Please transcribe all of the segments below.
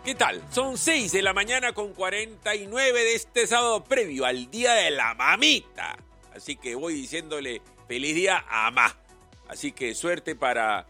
¿Qué tal? Son 6 de la mañana con 49 de este sábado previo al Día de la Mamita. Así que voy diciéndole feliz día a mamá. Así que suerte para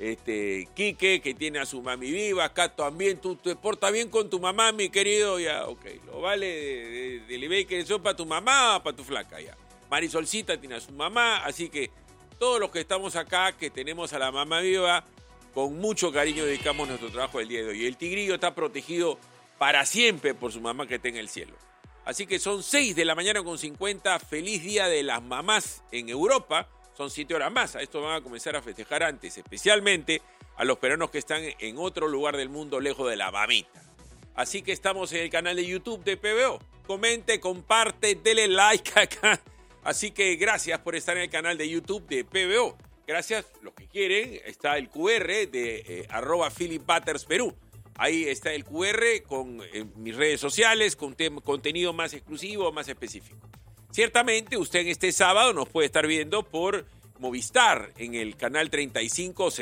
Quique, que tiene a su mami viva. Acá también tú te portas bien con tu mamá, mi querido. Ya, ok. Lo vale del eBay que son para tu mamá o para tu flaca, ya. Marisolcita tiene a su mamá. Así que todos los que estamos acá, que tenemos a la mamá viva, con mucho cariño dedicamos nuestro trabajo el día de hoy. El tigrillo está protegido para siempre por su mamá que está en el cielo. Así que son 6 de la mañana con 50. Feliz Día de las Mamás en Europa. Son 7 horas más. A esto van a comenzar a festejar antes, especialmente a los peruanos que están en otro lugar del mundo lejos de la mamita. Así que estamos en el canal de YouTube de PBO. Comente, comparte, dele like acá. Así que gracias por estar en el canal de YouTube de PBO. Gracias, los que quieren, está el QR de @PhilipButtersPerú. Ahí está el QR con mis redes sociales, con contenido más exclusivo, más específico. Ciertamente, usted en este sábado nos puede estar viendo por Movistar en el canal 35 o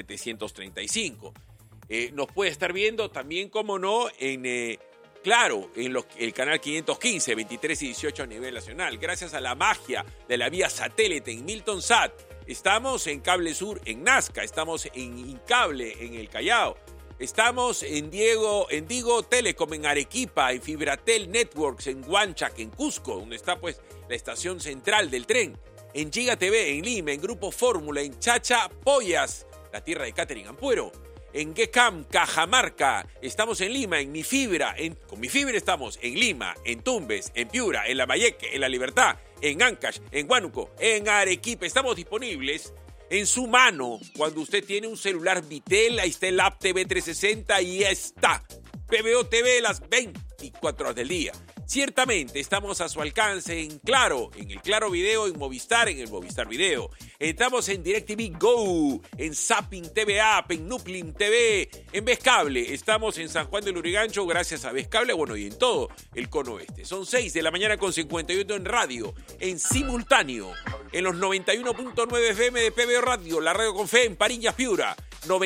735. Nos puede estar viendo también, como no, en Claro, en el canal 515, 23 y 18 a nivel nacional. Gracias a la magia de la vía satélite en Milton Sat. Estamos en Cable Sur en Nazca, estamos en Incable en el Callao, estamos en Digo Telecom en Arequipa, en Fibratel Networks en Huanchac, en Cusco, donde está pues la estación central del tren, en Giga TV en Lima, en Grupo Fórmula, en Chacha Pollas, la tierra de Catherine Ampuero, en Gecam, Cajamarca, estamos en Lima, en Mi Fibra, con Mi Fibra estamos en Lima, en Tumbes, en Piura, en Lambayeque, en La Libertad, en Ancash, en Huánuco, en Arequipa. Estamos disponibles en su mano. Cuando usted tiene un celular Vitel, ahí está el app TV 360 y ya está. PBO TV las 24 horas del día. Ciertamente estamos a su alcance en Claro, en el Claro Video, en Movistar, en el Movistar Video. Estamos en DirecTV Go, en Zapping TV App, en Nuplim TV, en Vescable. Estamos en San Juan del Lurigancho gracias a Vescable, bueno, y en todo el cono oeste. Son 6 de la mañana con 58 en radio, en simultáneo, en los 91.9 FM de PBO Radio, la radio con fe en Pariñas, Piura,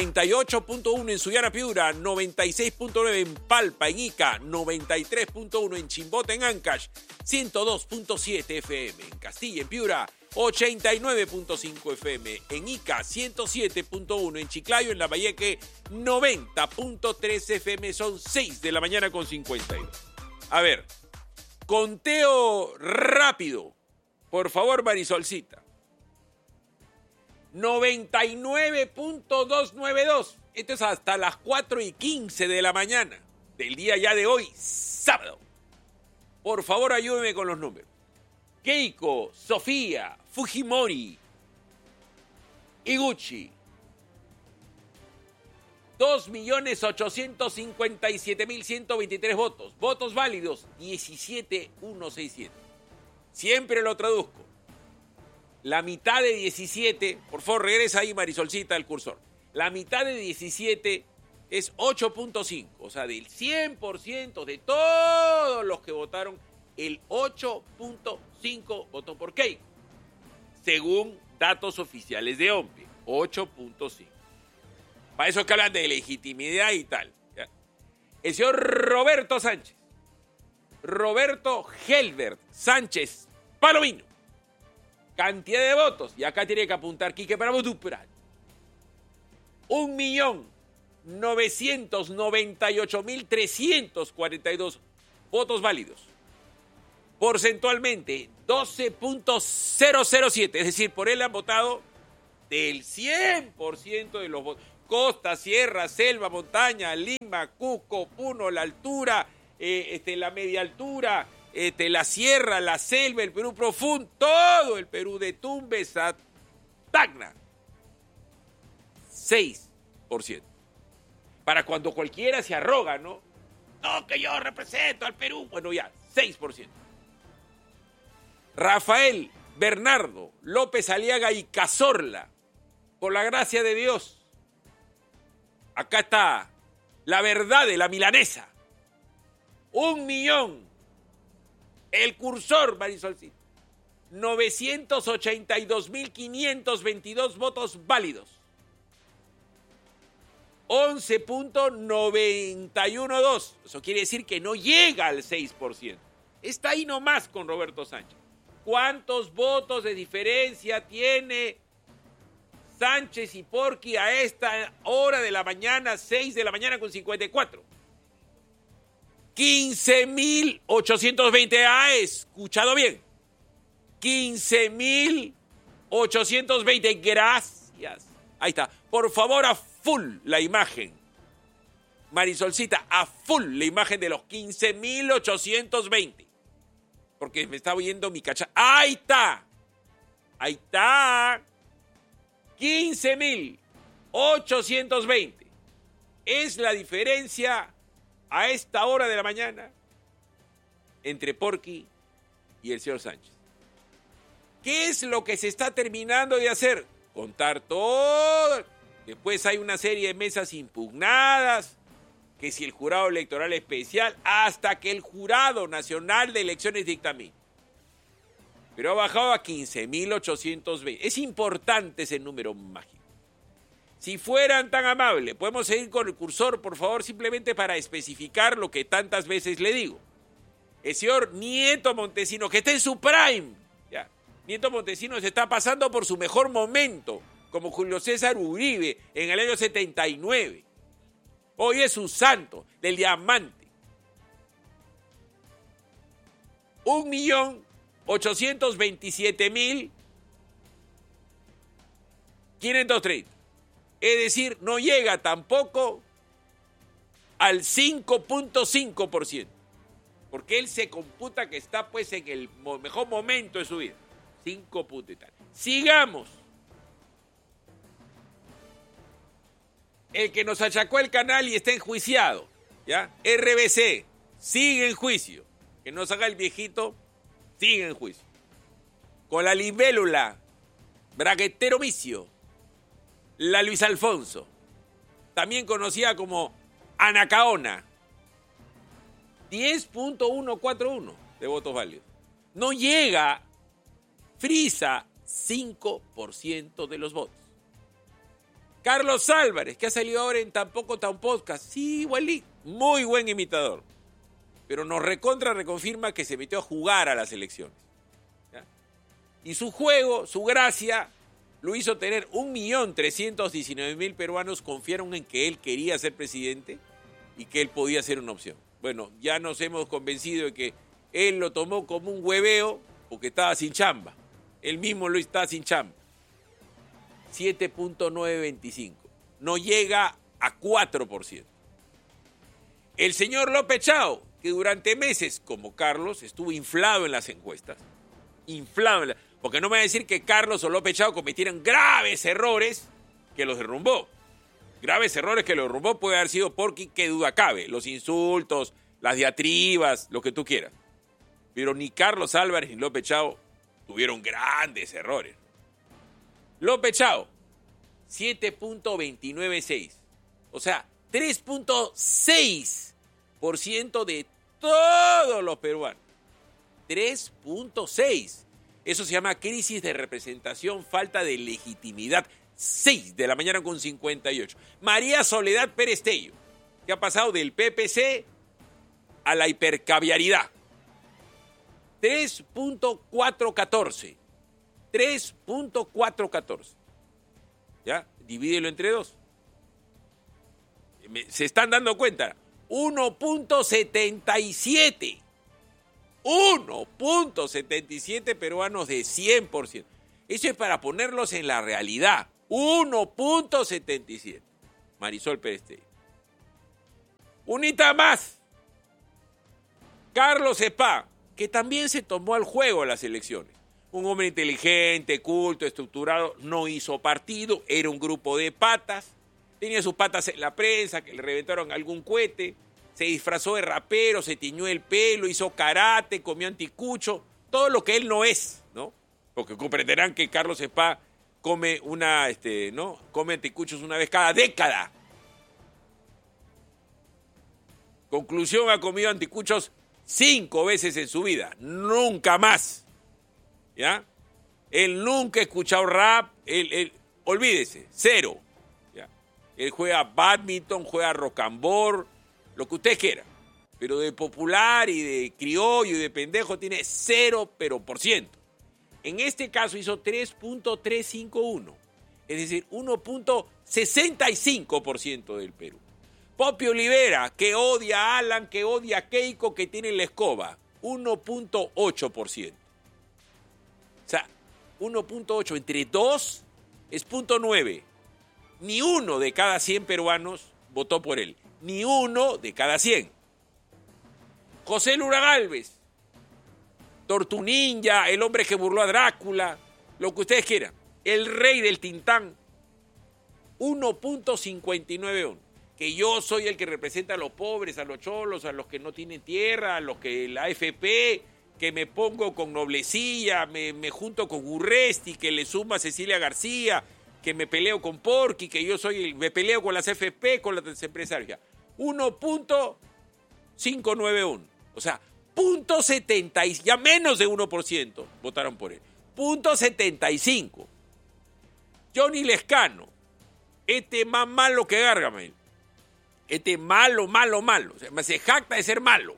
98.1 en Sullana, Piura, 96.9 en Palpa, en Ica, 93.1 en Chimbote, en Ancash, 102.7 FM en Castilla, en Piura, 89.5 FM en Ica, 107.1 en Chiclayo, en Lambayeque, 90.3 FM. Son 6 de la mañana con 52. A ver, conteo rápido. Por favor, Marisolcita. 99.292. Esto es hasta las 4:15 de la mañana del día ya de hoy, sábado. Por favor, ayúdeme con los números. Keiko, Sofía, Fujimori, Iguchi. 2.857.123 votos. Votos válidos, 17.167. Siempre lo traduzco. La mitad de 17, por favor, regresa ahí, Marisolcita, al cursor. La mitad de 17 es 8.5. O sea, del 100% de todos los que votaron, el 8.5 votó por Keiko. Según datos oficiales de OMPE, 8.5. Para eso que hablan de legitimidad y tal. ¿Ya? El señor Roberto Sánchez. Roberto Helbert Sánchez Palomino. Cantidad de votos. Y acá tiene que apuntar Quique para votar. 1.998.342 votos válidos. Porcentualmente, 12.007. Es decir, por él han votado del 100% de los votos. Costa, sierra, selva, montaña, Lima, Cusco, Puno, la altura, la media altura, la sierra, la selva, el Perú profundo, todo el Perú de Tumbes a Tacna. 6%. Para cuando cualquiera se arroga, ¿no? No, que yo represento al Perú. Bueno, ya, 6%. Rafael Bernardo López Aliaga y Cazorla, por la gracia de Dios. Acá está la verdad de la milanesa. 1.000.000. El cursor, Marisolcita. 982.522 votos válidos. 11.912. Eso quiere decir que no llega al 6%. Está ahí nomás con Roberto Sánchez. ¿Cuántos votos de diferencia tiene Sánchez y Porky a esta hora de la mañana, 6 de la mañana con 54? 15.820. ¿Ha escuchado bien? 15.820. Gracias. Ahí está. Por favor, a full la imagen. Marisolcita, a full la imagen de los 15.820. Porque me está oyendo mi cacha. ¡Ahí está! Ahí está. 15.820. Es la diferencia a esta hora de la mañana entre Porky y el señor Sánchez. ¿Qué es lo que se está terminando de hacer? Contar todo. Después hay una serie de mesas impugnadas, que si el jurado electoral especial, hasta que el Jurado Nacional de Elecciones dictamine. Pero ha bajado a 15.820. Es importante ese número mágico. Si fueran tan amables, podemos seguir con el cursor, por favor, simplemente para especificar lo que tantas veces le digo. El señor Nieto Montesinos, que está en su prime, ya. Nieto Montesinos está pasando por su mejor momento, como Julio César Uribe en el año 79. Hoy es un santo del diamante. 1.827.530. Es decir, no llega tampoco al 5.5%. Porque él se computa que está pues en el mejor momento de su vida. 5 puntos y tal. Sigamos. El que nos achacó el canal y está enjuiciado, ¿ya? RBC, sigue en juicio. Que no salga el viejito, sigue en juicio. Con la libélula, braguetero vicio, la Luis Alfonso, también conocida como Anacaona, 10.141 de votos válidos. No llega, frisa 5% de los votos. Carlos Álvarez, que ha salido ahora en Tampoco Tan Podcast. Sí, igualito. Muy buen imitador. Pero nos reconfirma que se metió a jugar a las elecciones. ¿Ya? Y su juego, su gracia, lo hizo tener 1.319.000 peruanos confiaron en que él quería ser presidente y que él podía ser una opción. Bueno, ya nos hemos convencido de que él lo tomó como un hueveo porque estaba sin chamba. Él mismo lo está sin chamba. 7.925. No llega a 4%. El señor López Chao, que durante meses, como Carlos, estuvo inflado en las encuestas. Inflado. Porque no me va a decir que Carlos o López Chao cometieron graves errores que los derrumbó. Graves errores que los derrumbó puede haber sido Porky, qué duda cabe. Los insultos, las diatribas, lo que tú quieras. Pero ni Carlos Álvarez ni López Chao tuvieron grandes errores. López Chao, 7.296. O sea, 3.6% de todos los peruanos. 3.6. Eso se llama crisis de representación, falta de legitimidad. 6 de la mañana con 58. María Soledad Pérez Tello, que ha pasado del PPC a la hipercaviaridad. 3.414. 3.414. ¿Ya? Divídelo entre 2. Se están dando cuenta. 1.77. 1.77 peruanos de 100%. Eso es para ponerlos en la realidad. 1.77. Marisol Pérez Tello. Unita más. Carlos Cepá, que también se tomó al juego las elecciones. Un hombre inteligente, culto, estructurado, no hizo partido, era un grupo de patas, tenía sus patas en la prensa, que le reventaron algún cohete, se disfrazó de rapero, se tiñó el pelo, hizo karate, comió anticucho, todo lo que él no es, ¿no? Porque comprenderán que Carlos Cepá come come anticuchos una vez cada década. Conclusión, ha comido anticuchos 5 veces en su vida, nunca más. ¿Ya? Él nunca ha escuchado rap, él olvídese, cero. ¿Ya? Él juega bádminton, juega rocambor, lo que usted quiera. Pero de popular y de criollo y de pendejo tiene 0%. En este caso hizo 3.351. Es decir, 1.65% del Perú. Popi Olivera, que odia a Alan, que odia a Keiko, que tiene la escoba, 1.8%. O sea, 1.8 entre 2 es 0.9. Ni uno de cada 100 peruanos votó por él. Ni uno de cada 100. José Lura Gálvez, Tortuninja, el hombre que burló a Drácula, lo que ustedes quieran. El rey del Tintán, 1.59. Que yo soy el que representa a los pobres, a los cholos, a los que no tienen tierra, a los que la AFP, que me pongo con Noblecilla, me junto con Urresti, que le suma a Cecilia García, que me peleo con Porky, que me peleo con las AFP, con las empresarias. 1.591. O sea, 0.70, ya menos de 1% votaron por él. 0.75. Johnny Lescano, este más malo que Gargamel. Este malo. O sea, se jacta de ser malo.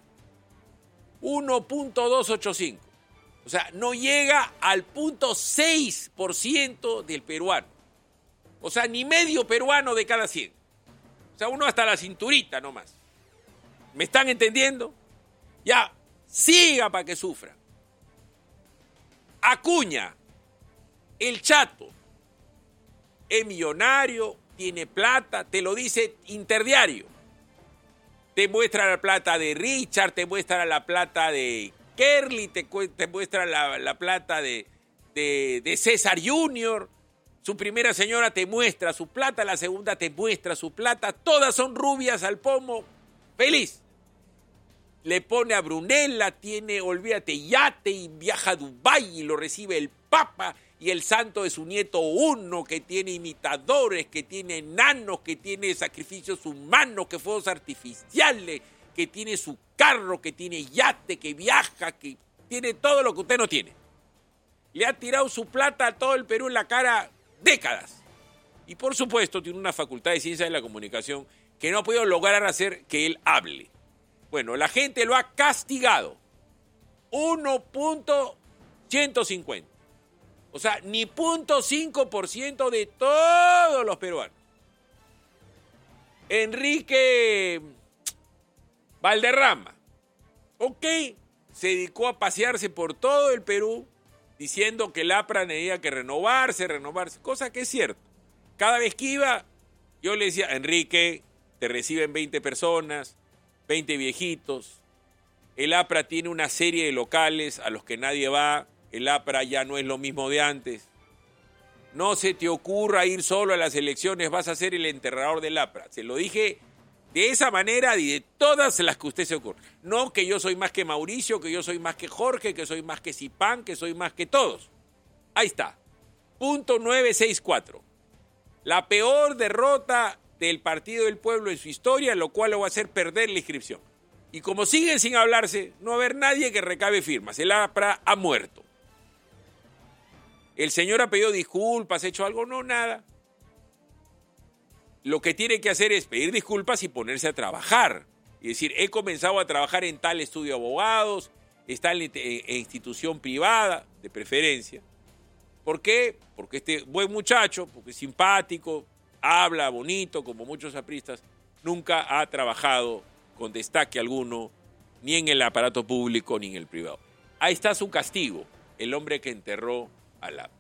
1.285. O sea, no llega al 0.6% del peruano. O sea, ni medio peruano de cada 100. O sea, uno hasta la cinturita nomás. ¿Me están entendiendo? Ya, siga para que sufra. Acuña, el Chato, es millonario, tiene plata, te lo dice Interdiario. Te muestra la plata de Richard, te muestra la plata de Kerly, te muestra la plata de César Jr., su primera señora te muestra su plata, la segunda te muestra su plata, todas son rubias al pomo, feliz. Le pone a Brunella, tiene, olvídate, yate y viaja a Dubái y lo recibe el Papa y el santo de su nieto uno, que tiene imitadores, que tiene enanos, que tiene sacrificios humanos, que fuegos artificiales, que tiene su carro, que tiene yate, que viaja, que tiene todo lo que usted no tiene. Le ha tirado su plata a todo el Perú en la cara décadas. Y por supuesto tiene una facultad de ciencia de la comunicación que no ha podido lograr hacer que él hable. Bueno, la gente lo ha castigado. 1.150. O sea, ni 0.5% de todos los peruanos. Enrique Valderrama. Ok, se dedicó a pasearse por todo el Perú diciendo que el APRA tenía que renovarse, cosa que es cierto. Cada vez que iba, yo le decía, Enrique, te reciben 20 personas, 20 viejitos. El APRA tiene una serie de locales a los que nadie va. El APRA ya no es lo mismo de antes. No se te ocurra ir solo a las elecciones, vas a ser el enterrador del APRA. Se lo dije de esa manera y de todas las que usted se ocurra. No que yo soy más que Mauricio, que yo soy más que Jorge, que soy más que Zipán, que soy más que todos. Ahí está. 964. La peor derrota del Partido del Pueblo en su historia, lo cual lo va a hacer perder la inscripción. Y como siguen sin hablarse, no va a haber nadie que recabe firmas. El APRA ha muerto. ¿El señor ha pedido disculpas, ha hecho algo? No, nada. Lo que tiene que hacer es pedir disculpas y ponerse a trabajar. Y decir, he comenzado a trabajar en tal estudio de abogados, está en institución privada, de preferencia. ¿Por qué? Porque este buen muchacho, porque es simpático, habla bonito, como muchos apristas, nunca ha trabajado con destaque alguno, ni en el aparato público, ni en el privado. Ahí está su castigo, el hombre que enterró al APRA.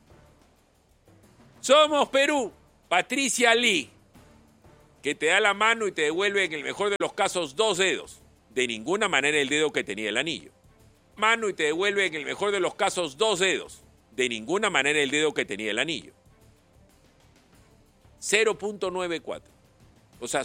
Somos Perú, Patricia Lee, que te da la mano y te devuelve en el mejor de los casos 2 dedos. De ninguna manera el dedo que tenía el anillo. Mano y te devuelve en el mejor de los casos 2 dedos. De ninguna manera el dedo que tenía el anillo. 0.94. O sea,